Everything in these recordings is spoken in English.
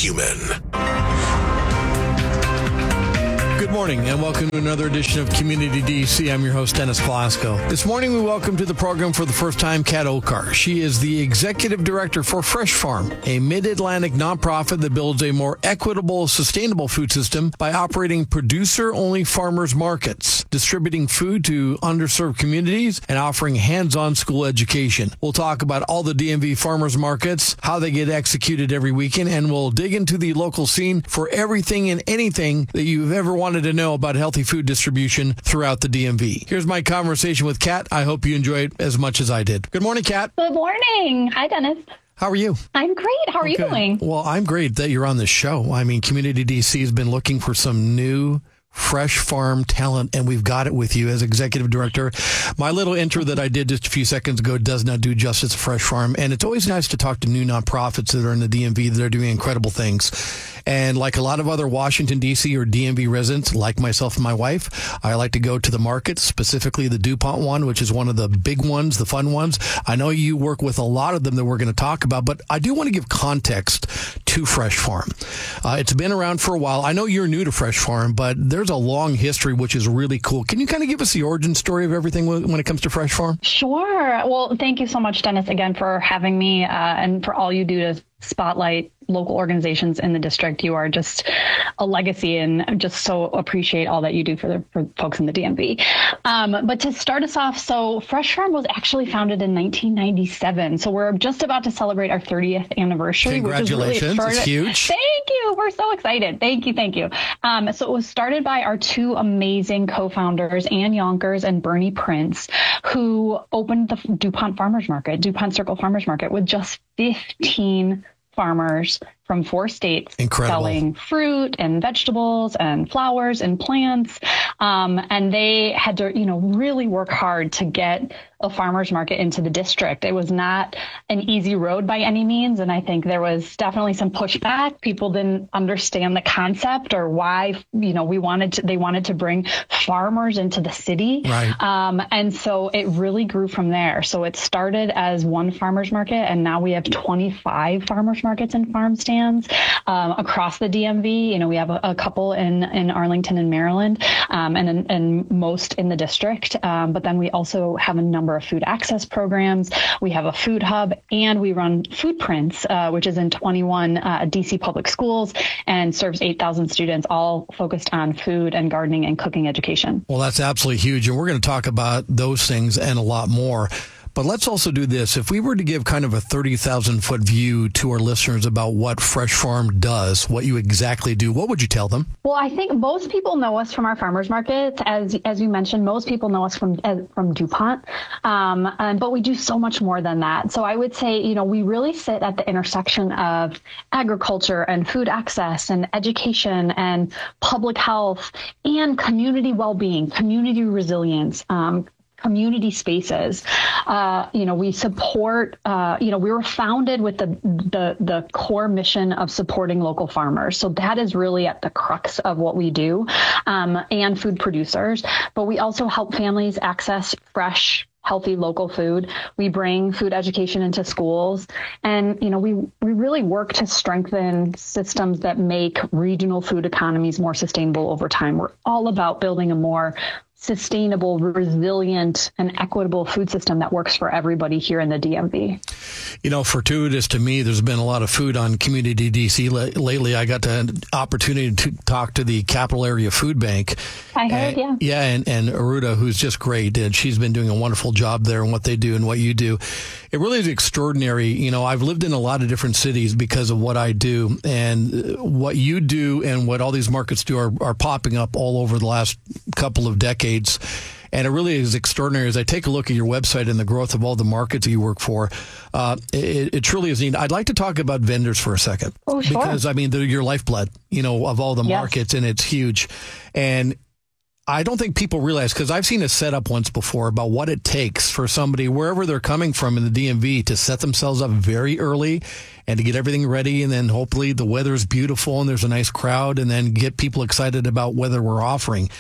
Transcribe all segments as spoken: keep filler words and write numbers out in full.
human. Good morning and welcome to another edition of Community D C. I'm your host, Dennis Glasgow. This morning we welcome to the program for the first time Kat Okar. She is the executive director for Fresh Farm, a mid-Atlantic nonprofit that builds a more equitable, sustainable food system by operating producer-only farmers markets, distributing food to underserved communities, and offering hands-on school education. We'll talk about all the D M V farmers markets, how they get executed every weekend, and we'll dig into the local scene for everything and anything that you've ever wanted to know about healthy food distribution throughout the D M V. Here's my conversation with Kat. I hope you enjoy it as much as I did. Good morning, Kat. Good morning. Hi, Dennis. How are you? I'm great. How are okay. you doing? Well, I'm great that you're on the show. I mean, Community D C has been looking for some new Fresh Farm talent, and we've got it with you as executive director. My little intro that I did just a few seconds ago does not do justice to Fresh Farm, and it's always nice to talk to new nonprofits that are in the D M V that are doing incredible things. And like a lot of other Washington, D C or D M V residents, like myself and my wife, I like to go to the markets, specifically the DuPont one, which is one of the big ones, the fun ones. I know you work with a lot of them that we're going to talk about, but I do want to give context to Fresh Farm. Uh, it's been around for a while. I know you're new to Fresh Farm, but there's a long history, which is really cool. Can you kind of give us the origin story of everything when it comes to Fresh Farm? Sure. Well, thank you so much, Dennis, again, for having me uh, and for all you do to spotlight local organizations in the district. You are just a legacy, and just so appreciate all that you do for the for folks in the D M V. Um, but to start us off, so Fresh Farm was actually founded in nineteen ninety-seven. So we're just about to celebrate our thirtieth anniversary. Congratulations. Which is really it's huge. Thank you. We're so excited. Thank you. Thank you. Um, so it was started by our two amazing co-founders, Ann Yonkers and Bernie Prince, who opened the DuPont Farmers Market, DuPont Circle Farmers Market, with just fifteen farmers from four states. Incredible. Selling fruit and vegetables and flowers and plants. Um, and they had to, you know, really work hard to get a farmer's market into the district. It was not an easy road by any means. And I think there was definitely some pushback. People didn't understand the concept or why, you know, we wanted to, they wanted to bring farmers into the city. Right. Um, and so it really grew from there. So it started as one farmer's market, and now we have twenty-five farmer's markets and farm stands um, across the D M V. You know, we have a, a couple in, in Arlington and Maryland, um, and, and most in the district. Um, but then we also have a number of food access programs. We have a food hub, and we run Food Prints, uh, which is in twenty-one uh, D C public schools and serves eight thousand students, all focused on food and gardening and cooking education. Well, that's absolutely huge. And we're going to talk about those things and a lot more. But let's also do this. If we were to give kind of a thirty thousand foot view to our listeners about what Fresh Farm does, what you exactly do, what would you tell them? Well, I think most people know us from our farmers markets. As as you mentioned, most people know us from as, from DuPont, um, and, but we do so much more than that. So I would say, you know, we really sit at the intersection of agriculture and food access and education and public health and community well-being, community resilience, um, community spaces. Uh, you know, we support, uh, you know, we were founded with the, the, the core mission of supporting local farmers. So that is really at the crux of what we do, um, and food producers. But we also help families access fresh, healthy local food. We bring food education into schools, and, you know, we, we really work to strengthen systems that make regional food economies more sustainable over time. We're all about building a more sustainable, resilient, and equitable food system that works for everybody here in the D M V. You know, fortuitous to me, there's been a lot of food on Community D C lately. I got the opportunity to talk to the Capital Area Food Bank. I heard, and, yeah. Yeah, and, and Aruda, who's just great, and she's been doing a wonderful job there, and what they do and what you do. It really is extraordinary. You know, I've lived in a lot of different cities because of what I do, and what you do and what all these markets do are, are popping up all over the last couple of decades. And it really is extraordinary. As I take a look at your website and the growth of all the markets that you work for, uh, it, it truly is neat. I'd like to talk about vendors for a second. Oh, sure. Because, I mean, they're your lifeblood, you know, of all the Yes. markets, and it's huge. And I don't think people realize, because I've seen a setup once before about what it takes for somebody, wherever they're coming from in the D M V, to set themselves up very early and to get everything ready. And then hopefully the weather's beautiful and there's a nice crowd, and then get people excited about whether we're offering.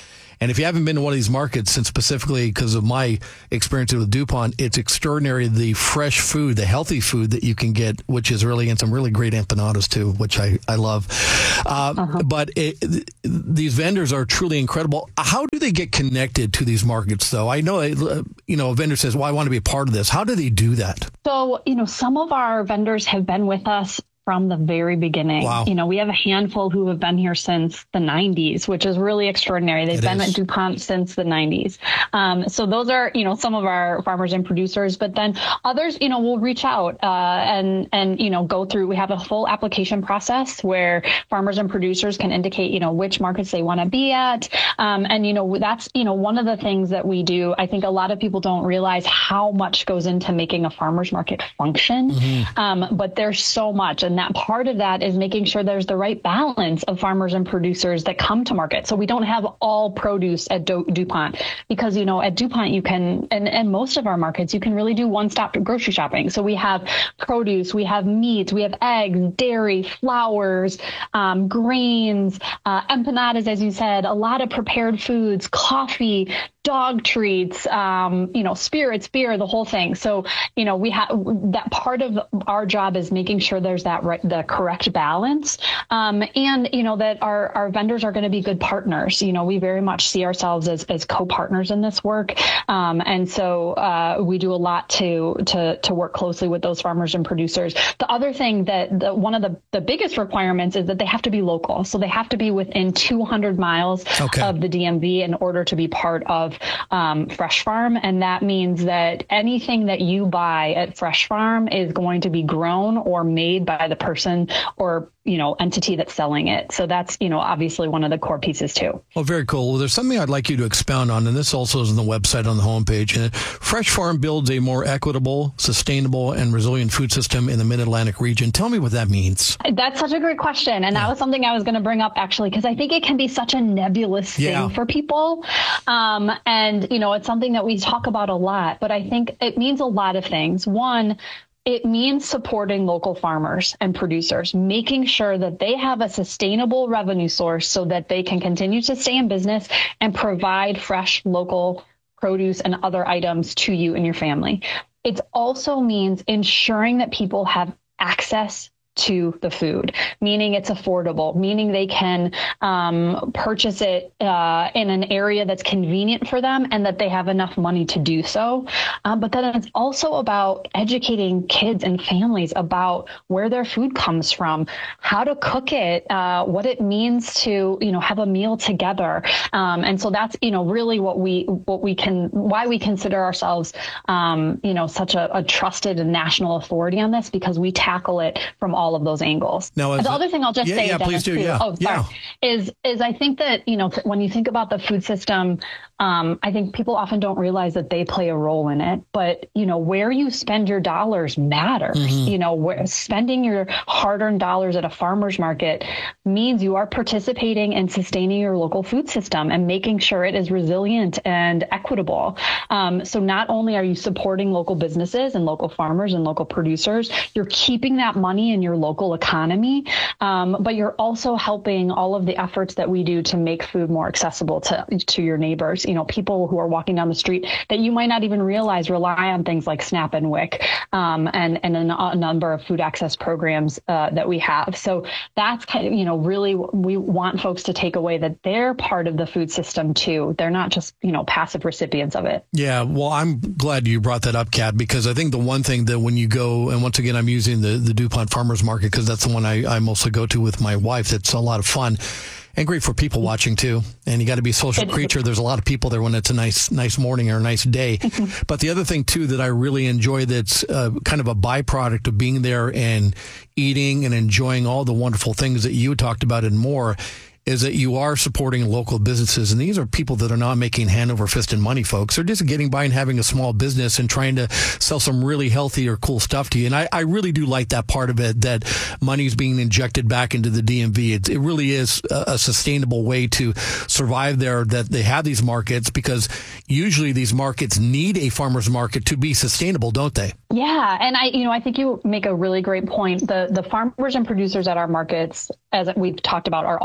And if you haven't been to one of these markets, and specifically because of my experience with DuPont, it's extraordinary the fresh food, the healthy food that you can get, which is really, and some really great empanadas too, which I, I love. Uh, uh-huh. But it, th- these vendors are truly incredible. How do they get connected to these markets, though? I know, you know, a vendor says, well, I want to be a part of this. How do they do that? So, you know, some of our vendors have been with us from the very beginning. Wow. You know, we have a handful who have been here since the nineties, which is really extraordinary. They've it been is. at DuPont since the nineties. Um, so those are, you know, some of our farmers and producers, but then others, you know, will reach out uh, and, and, you know, go through. We have a full application process where farmers and producers can indicate, you know, which markets they want to be at. Um, and, you know, that's, you know, one of the things that we do. I think a lot of people don't realize how much goes into making a farmer's market function. Mm-hmm. Um, but there's so much. And And that part of that is making sure there's the right balance of farmers and producers that come to market. So we don't have all produce at Du- DuPont because, you know, at DuPont, you can, and, and most of our markets, you can really do one-stop grocery shopping. So we have produce, we have meat, we have eggs, dairy, flours, um, grains, uh, empanadas, as you said, a lot of prepared foods, coffee, dog treats, um, you know, spirits, beer, the whole thing. So, you know, we have that part of our job is making sure there's that right, the correct balance. Um, and, you know, that our, our vendors are going to be good partners. You know, we very much see ourselves as, as co-partners in this work. Um, and so uh, we do a lot to, to, to work closely with those farmers and producers. The other thing that the, one of the, the biggest requirements is that they have to be local. So they have to be within two hundred miles okay. of the D M V in order to be part of Um, Fresh Farm. And that means that anything that you buy at Fresh Farm is going to be grown or made by the person or, you know, entity that's selling it. So that's, you know, obviously one of the core pieces too. Well, very cool. Well, there's something I'd like you to expound on, and this also is on the website on the homepage. And Fresh Farm builds a more equitable, sustainable, and resilient food system in the Mid-Atlantic region. Tell me what that means. That's such a great question. And yeah. that was something I was going to bring up, actually, because I think it can be such a nebulous thing yeah. for people. Um, and, you know, it's something that we talk about a lot, but I think it means a lot of things. One, it means supporting local farmers and producers, making sure that they have a sustainable revenue source so that they can continue to stay in business and provide fresh local produce and other items to you and your family. It also means ensuring that people have access to the food, meaning it's affordable, meaning they can um, purchase it uh, in an area that's convenient for them and that they have enough money to do so. Um, but then it's also about educating kids and families about where their food comes from, how to cook it, uh, what it means to, you know, have a meal together. Um, and so that's, you know, really what we, what we can, why we consider ourselves, um, you know, such a, a trusted and national authority on this, because we tackle it from all all of those angles. Now, the other thing I'll just yeah, say, yeah, Dennis, please do, too, yeah. oh, sorry, yeah. is is I think that, you know, when you think about the food system, um, I think people often don't realize that they play a role in it. But, you know, where you spend your dollars matters. Mm-hmm. You know, where spending your hard-earned dollars at a farmer's market means you are participating in sustaining your local food system and making sure it is resilient and equitable. Um, so not only are you supporting local businesses and local farmers and local producers, you're keeping that money in your local economy, um, but you're also helping all of the efforts that we do to make food more accessible to to your neighbors. You know, people who are walking down the street that you might not even realize rely on things like SNAP and WIC, um, and and a, a number of food access programs uh, that we have. So that's kind of, you know, really we want folks to take away that they're part of the food system too. They're not just, you know, passive recipients of it. Yeah, well, I'm glad you brought that up, Kat, because I think the one thing that when you go, and once again, I'm using the, the DuPont Farmers Market because that's the one I, I mostly go to with my wife. That's a lot of fun. And great for people watching too. And you got to be a social creature. There's a lot of people there when it's a nice, nice morning or a nice day. But the other thing too that I really enjoy that's uh, kind of a byproduct of being there and eating and enjoying all the wonderful things that you talked about and more is that you are supporting local businesses. And these are people that are not making hand over fist and money, folks. They're just getting by and having a small business and trying to sell some really healthy or cool stuff to you. And I, I really do like that part of it, that money is being injected back into the D M V. It, it really is a, a sustainable way to survive there, that they have these markets, because usually these markets need a farmer's market to be sustainable, don't they? Yeah. And I, you know, I think you make a really great point. The, the farmers and producers at our markets, as we've talked about, are all local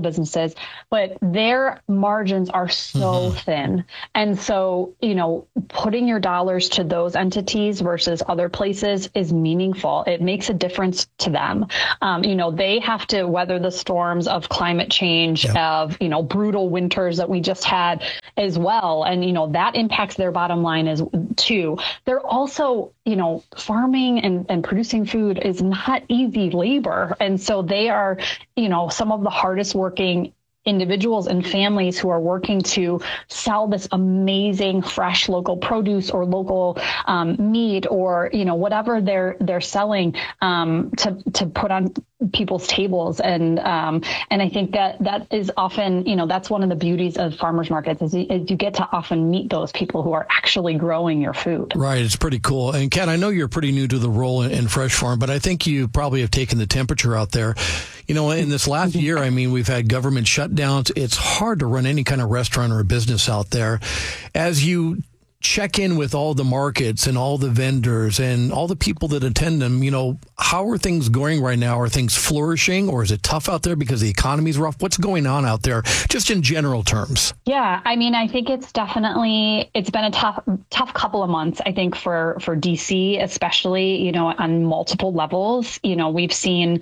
businesses, but their margins are so mm-hmm. thin. And so, you know, putting your dollars to those entities versus other places is meaningful. It makes a difference to them. Um, you know, they have to weather the storms of climate change, yeah. of, you know, brutal winters that we just had as well. And, you know, that impacts their bottom line as too. They're also, you know, farming and, and producing food is not easy labor. And so they are, you know, some of the hardest working individuals and families who are working to sell this amazing fresh local produce or local um, meat or, you know, whatever they're they're selling um, to to put on people's tables. And um, and I think that that is often, you know, that's one of the beauties of farmers markets is you, is you get to often meet those people who are actually growing your food. Right. It's pretty cool. And Kat, I know you're pretty new to the role in, in Fresh Farm, but I think you probably have taken the temperature out there. You know, in this last year, I mean, we've had government shutdowns. It's hard to run any kind of restaurant or a business out there. As you check in with all the markets and all the vendors and all the people that attend them, you know, how are things going right now? Are things flourishing, or is it tough out there because the economy's rough? What's going on out there, just in general terms? Yeah, I mean, I think it's definitely, it's been a tough, tough couple of months, I think, for, for D C, especially, you know, on multiple levels. You know, we've seen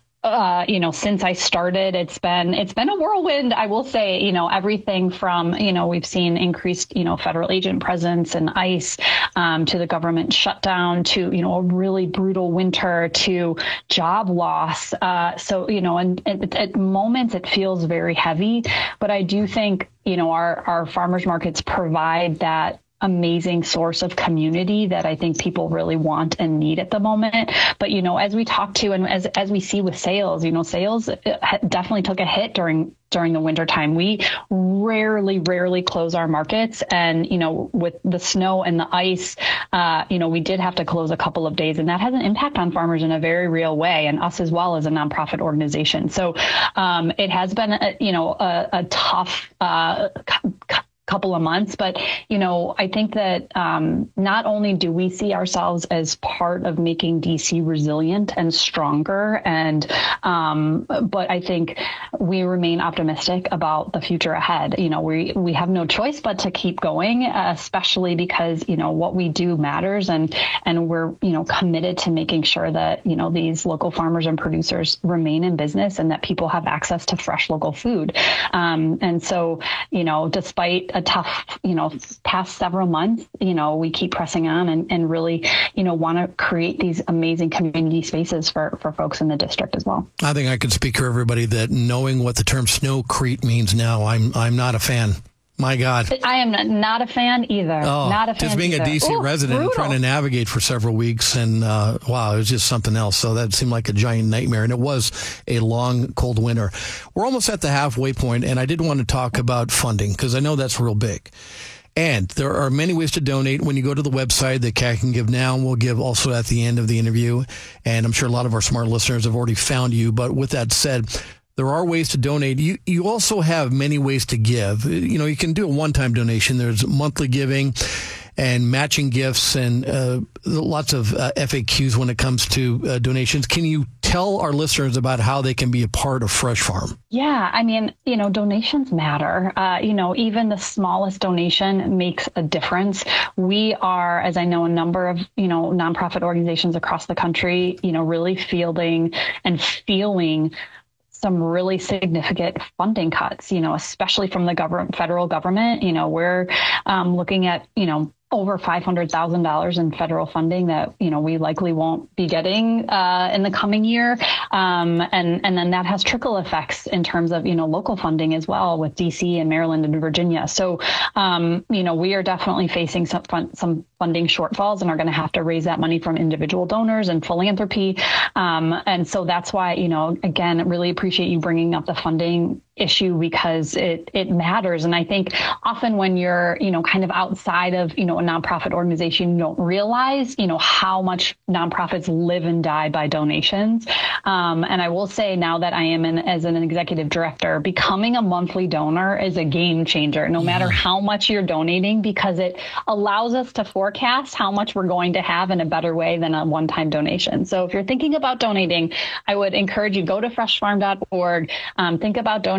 Uh, you know, since I started, it's been it's been a whirlwind. I will say, you know, everything from, you know, we've seen increased, you know, federal agent presence and ICE um, to the government shutdown to, you know, a really brutal winter to job loss. Uh, so, you know, and at, at moments it feels very heavy. But I do think, you know, our, our farmers markets provide that amazing source of community that I think people really want and need at the moment. But, you know, as we talk to and as as we see with sales, you know, sales definitely took a hit during during the winter time. We rarely, rarely close our markets. And, you know, with the snow and the ice, uh, you know, we did have to close a couple of days, and that has an impact on farmers in a very real way, and us as well as a nonprofit organization. So um, it has been, a, you know, a, a tough uh, couple of months. But, you know, I think that um, not only do we see ourselves as part of making D C resilient and stronger, and um, but I think we remain optimistic about the future ahead. You know, we we have no choice but to keep going, uh, especially because, you know, what we do matters, and and we're, you know, committed to making sure that, you know, these local farmers and producers remain in business and that people have access to fresh local food. Um, and so, you know, despite a tough, you know, past several months, you know, we keep pressing on and, and really, you know, want to create these amazing community spaces for, for folks in the district as well. I think I can speak for everybody that knowing what the term snowcrete means now, I'm I'm not a fan. My God. I am not a fan either. Oh, not a fan just being either. a D C Ooh, resident and trying to navigate for several weeks. And uh, wow, it was just something else. So that seemed like a giant nightmare. And it was a long, cold winter. We're almost at the halfway point, and I did want to talk about funding because I know that's real big. And there are many ways to donate. When you go to the website that Kat can give now, and we'll give also at the end of the interview. And I'm sure a lot of our smart listeners have already found you. But with that said, there are ways to donate. You you also have many ways to give. You know, you can do a one-time donation. There's monthly giving and matching gifts and uh, lots of uh, F A Qs when it comes to uh, donations. Can you tell our listeners about how they can be a part of Fresh Farm? Yeah, I mean, you know, donations matter. Uh, you know, even the smallest donation makes a difference. We are, as I know, a number of, you know, nonprofit organizations across the country, you know, really fielding and feeling some really significant funding cuts, you know, especially from the government, federal government. You know, we're um, looking at, you know, over five hundred thousand dollars in federal funding that, you know, we likely won't be getting uh, in the coming year. Um, and, and then that has trickle effects in terms of, you know, local funding as well with D C and Maryland and Virginia. So, um, you know, we are definitely facing some fun, some funding shortfalls and are going to have to raise that money from individual donors and philanthropy. Um, and so that's why, you know, again, really appreciate you bringing up the funding issue because it it matters. And I think often when you're, you know, kind of outside of, you know, a nonprofit organization, you don't realize, you know, how much nonprofits live and die by donations. Um, and I will say now that I am in as an executive director, becoming a monthly donor is a game changer, no matter how much you're donating, because it allows us to forecast how much we're going to have in a better way than a one-time donation. So if you're thinking about donating, I would encourage you, go to fresh farm dot org, um, think about donating.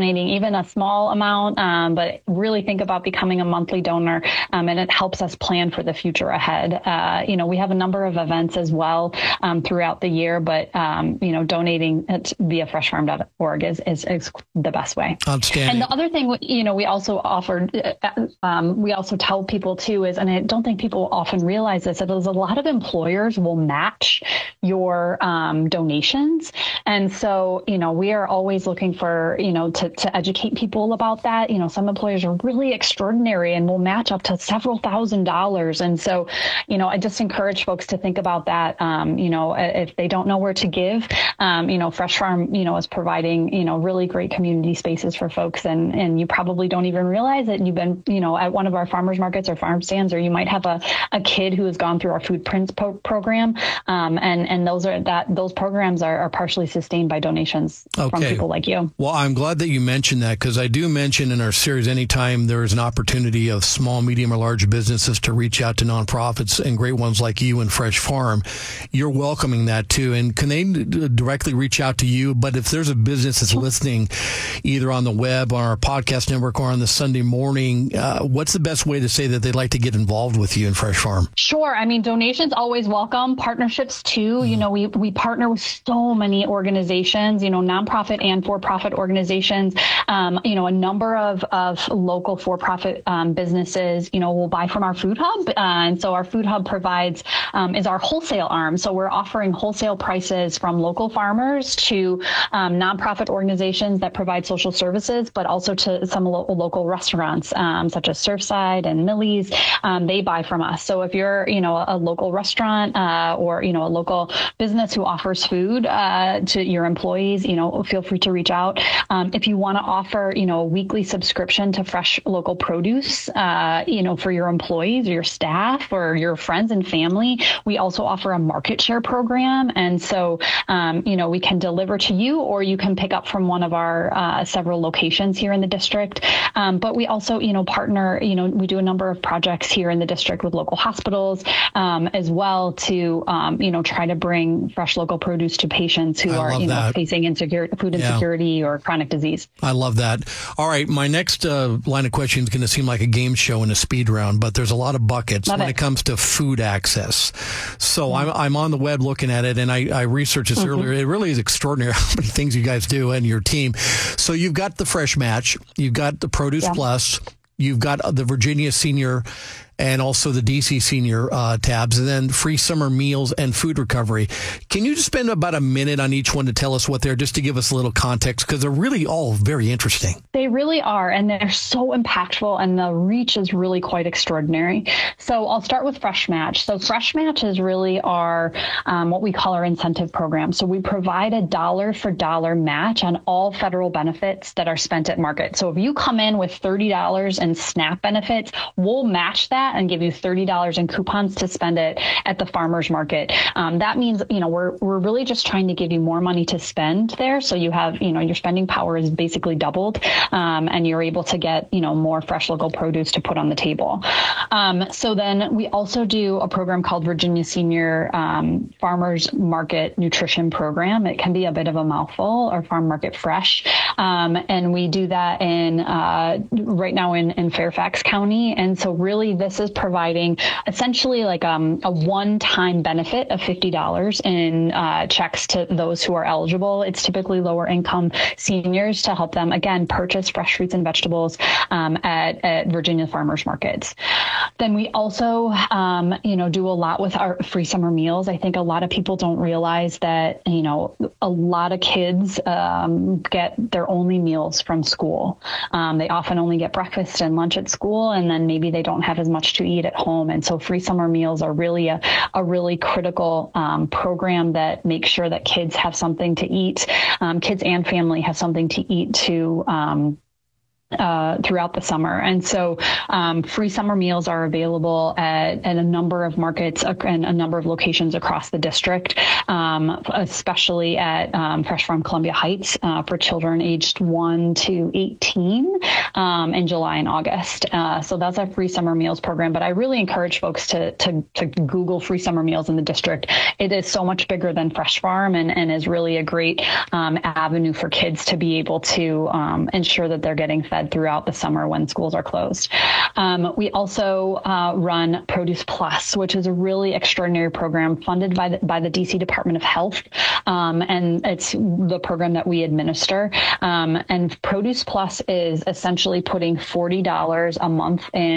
donating even a small amount, um, but really think about becoming a monthly donor, um, and it helps us plan for the future ahead. Uh, you know, we have a number of events as well um, throughout the year, but, um, you know, donating it via fresh farm dot org is, is, is the best way. Outstanding. And the other thing, you know, we also offered, um, we also tell people too is, and I don't think people often realize this, that a lot of employers will match your um, donations. And so, you know, we are always looking for, you know, to, to educate people about that. You know, some employers are really extraordinary and will match up to several thousand dollars. And so, you know, I just encourage folks to think about that. Um, you know, if they don't know where to give, um, you know, Fresh Farm, you know, is providing, you know, really great community spaces for folks. And, and you probably don't even realize it. You've been, you know, at one of our farmers markets or farm stands, or you might have a, a kid who has gone through our Food Prints po- program. Um, and, and those are that those programs are, are partially sustained by donations okay. from people like you. Well, I'm glad that you mentioned that, because I do mention in our series, anytime there is an opportunity of small, medium, or large businesses to reach out to nonprofits and great ones like you and Fresh Farm, you're welcoming that too. And can they d- directly reach out to you? But if there's a business that's listening either on the web, on our podcast network, or on the Sunday morning, uh, what's the best way to say that they'd like to get involved with you and Fresh Farm? Sure. I mean, donations always welcome. Partnerships too. Mm. You know, we, we partner with so many organizations, you know, nonprofit and for-profit organizations. Um, you know, a number of, of local for-profit um, businesses, you know, will buy from our Food Hub. Uh, and so our Food Hub provides, um, is our wholesale arm. So we're offering wholesale prices from local farmers to um, nonprofit organizations that provide social services, but also to some lo- local restaurants, um, such as Surfside and Millie's. Um, they buy from us. So if you're, you know, a local restaurant uh, or, you know, a local business who offers food uh, to your employees, you know, feel free to reach out. Um, if you want to offer, you know, a weekly subscription to fresh local produce, uh, you know, for your employees or your staff or your friends and family, we also offer a market share program. And so, um, you know, we can deliver to you, or you can pick up from one of our uh, several locations here in the district. Um, but we also, you know, partner, you know, we do a number of projects here in the district with local hospitals um, as well to, um, you know, try to bring fresh local produce to patients who I are, you know, that. facing insecure, food insecurity yeah. or chronic disease. I love that. All right. My next uh, line of questioning is going to seem like a game show and a speed round, but there's a lot of buckets love when it. it comes to food access. So mm-hmm. I'm, I'm on the web looking at it, and I, I researched this mm-hmm. earlier. It really is extraordinary how many things you guys do and your team. So you've got the Fresh Match, you've got the Produce yeah. Plus, you've got the Virginia Senior and also the D C Senior uh, tabs, and then free summer meals and food recovery. Can you just spend about a minute on each one to tell us what they're, just to give us a little context, because they're really all very interesting. They really are, and they're so impactful, and the reach is really quite extraordinary. So I'll start with Fresh Match. So Fresh Match is really our, um, what we call our incentive program. So we provide a dollar for dollar match on all federal benefits that are spent at market. So if you come in with thirty dollars in SNAP benefits, we'll match that and give you thirty dollars in coupons to spend it at the farmer's market. Um, that means, you know, we're we're really just trying to give you more money to spend there. So you have, you know, your spending power is basically doubled, um, and you're able to get, you know, more fresh local produce to put on the table. Um, so then we also do a program called Virginia Senior um, Farmers Market Nutrition Program. It can be a bit of a mouthful, or Farm Market Fresh. Um, and we do that in uh, right now in, in Fairfax County. And so really this is providing essentially like um, a one-time benefit of fifty dollars in uh, checks to those who are eligible. It's typically lower income seniors, to help them, again, purchase fresh fruits and vegetables um, at, at Virginia farmers markets. Then we also, um, you know, do a lot with our free summer meals. I think a lot of people don't realize that, you know, a lot of kids um, get their only meals from school. Um, they often only get breakfast and lunch at school, and then maybe they don't have as much to eat at home. And so free summer meals are really a, a really critical um, program that makes sure that kids have something to eat, um, kids and family have something to eat to um, Uh, throughout the summer. And so um, free summer meals are available at, at a number of markets and a number of locations across the district, um, especially at um, Fresh Farm Columbia Heights uh, for children aged one to eighteen um, in July and August. Uh, so that's our free summer meals program. But I really encourage folks to, to, to Google free summer meals in the district. It is so much bigger than Fresh Farm and, and is really a great um, avenue for kids to be able to um, ensure that they're getting fed throughout the summer when schools are closed. Um, we also uh, run Produce Plus, which is a really extraordinary program funded by the, by the D C Department of Health. Um, and it's the program that we administer. Um, and Produce Plus is essentially putting forty dollars a month in